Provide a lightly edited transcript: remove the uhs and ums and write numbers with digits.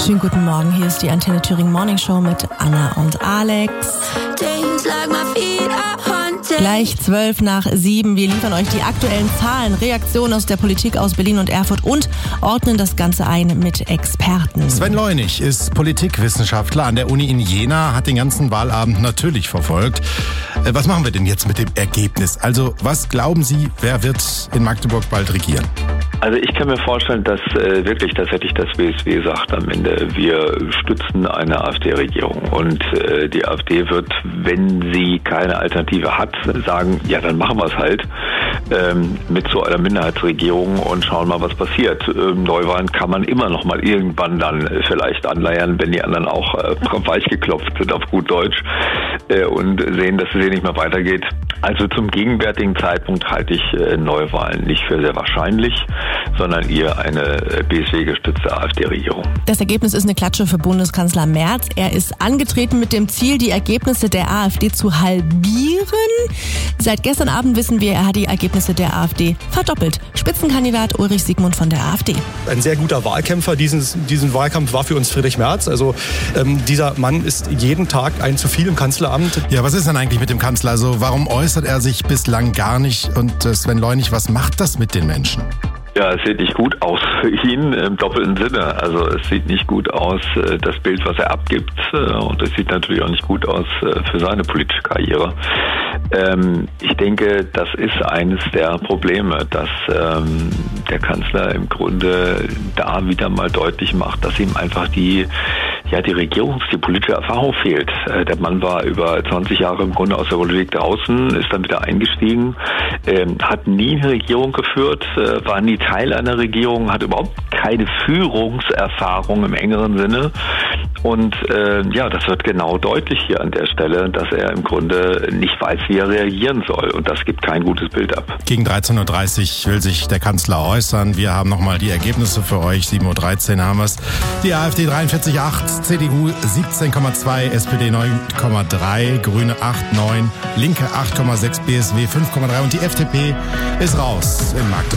Schönen guten Morgen, hier ist die Antenne Thüringen Morning Show mit Anna und Alex. Gleich 7:12. Wir liefern euch die aktuellen Zahlen, Reaktionen aus der Politik aus Berlin und Erfurt und ordnen das Ganze ein mit Experten. Sven Leunig ist Politikwissenschaftler an der Uni in Jena, hat den ganzen Wahlabend natürlich verfolgt. Was machen wir denn jetzt mit dem Ergebnis? Also, was glauben Sie, wer wird in Magdeburg bald regieren? Also ich kann mir vorstellen, dass wirklich tatsächlich das BSW sagt am Ende, wir stützen eine AfD-Regierung. Und die AfD wird, wenn sie keine Alternative hat, sagen, ja, dann machen wir es halt mit so einer Minderheitsregierung und schauen mal, was passiert. Neuwahlen kann man immer noch mal irgendwann dann vielleicht anleiern, wenn die anderen auch weichgeklopft sind auf gut Deutsch und sehen, dass es hier nicht mehr weitergeht. Also zum gegenwärtigen Zeitpunkt halte ich Neuwahlen nicht für sehr wahrscheinlich, sondern eher eine BSW-gestützte AfD-Regierung. Das Ergebnis ist eine Klatsche für Bundeskanzler Merz. Er ist angetreten mit dem Ziel, die Ergebnisse der AfD zu halbieren. Seit gestern Abend wissen wir, er hat die Ergebnisse der AfD verdoppelt. Spitzenkandidat Ulrich Siegmund von der AfD. Ein sehr guter Wahlkämpfer. Diesen Wahlkampf war für uns Friedrich Merz. Also dieser Mann ist jeden Tag ein zu viel im Kanzleramt. Ja, was ist denn eigentlich mit dem Kanzler? Also warum äußert er sich bislang gar nicht? Und Sven Leunig, was macht das mit den Menschen? Ja, es sieht nicht gut aus für ihn im doppelten Sinne. Also es sieht nicht gut aus, das Bild, was er abgibt. Und es sieht natürlich auch nicht gut aus für seine politische Karriere. Ich denke, das ist eines der Probleme, dass der Kanzler im Grunde da wieder mal deutlich macht, dass ihm einfach die politische Erfahrung fehlt. Der Mann war über 20 Jahre im Grunde aus der Politik draußen, ist dann wieder eingestiegen, hat nie eine Regierung geführt, war nie Teil einer Regierung, hat überhaupt keine Führungserfahrung im engeren Sinne. Und das wird genau deutlich hier an der Stelle, dass er im Grunde nicht weiß, wie er reagieren soll. Und das gibt kein gutes Bild ab. Gegen 13.30 Uhr will sich der Kanzler äußern. Wir haben nochmal die Ergebnisse für euch. 7:13 Uhr haben wir es. Die AfD 43,8, CDU 17,2, SPD 9,3, Grüne 8,9, Linke 8,6, BSW 5,3 und die FDP ist raus in Magdeburg.